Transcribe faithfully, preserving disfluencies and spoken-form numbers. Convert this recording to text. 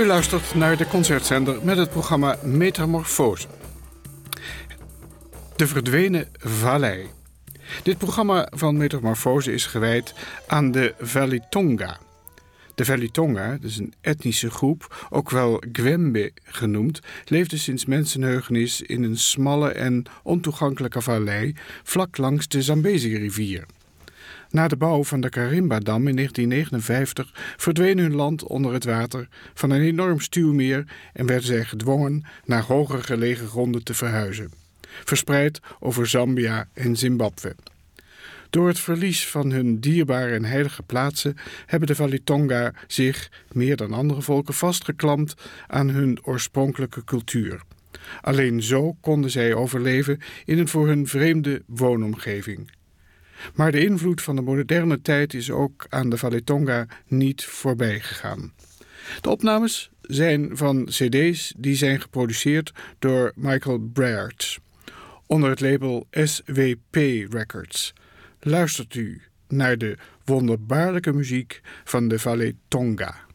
U luistert naar de concertzender met het programma Metamorfose. De verdwenen vallei. Dit programma van Metamorfose is gewijd aan de Valitonga. De Valitonga, dus een etnische groep, ook wel Gwembe genoemd, leefde sinds mensenheugenis in een smalle en ontoegankelijke vallei vlak langs de Zambezi-rivier. Na de bouw van de Karimbadam in negentien negenenvijftig verdween hun land onder het water van een enorm stuwmeer en werden zij gedwongen naar hoger gelegen gronden te verhuizen, verspreid over Zambia en Zimbabwe. Door het verlies van hun dierbare en heilige plaatsen hebben de Valitonga zich, meer dan andere volken, vastgeklampt aan hun oorspronkelijke cultuur. Alleen zo konden zij overleven in een voor hun vreemde woonomgeving. Maar de invloed van de moderne tijd is ook aan de Valitonga niet voorbij gegaan. De opnames zijn van cd's die zijn geproduceerd door Michael Braert onder het label S W P Records. Luistert u naar de wonderbaarlijke muziek van de Valitonga.